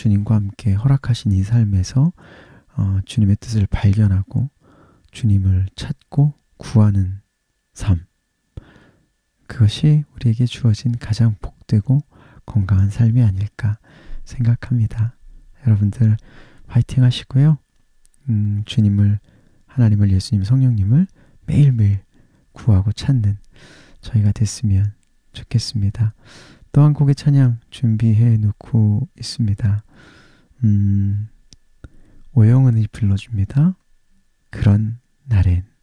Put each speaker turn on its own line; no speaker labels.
주님과 함께 허락하신 이 삶에서 주님의 뜻을 발견하고 주님을 찾고 구하는 삶, 그것이 우리에게 주어진 가장 복되고 건강한 삶이 아닐까 생각합니다. 여러분들 파이팅 하시고요. 주님을, 하나님을, 예수님, 성령님을 매일매일 구하고 찾는 저희가 됐으면 좋겠습니다. 또 한 곡의 찬양 준비해 놓고 있습니다. 오영은이 불러줍니다. 그런 날엔.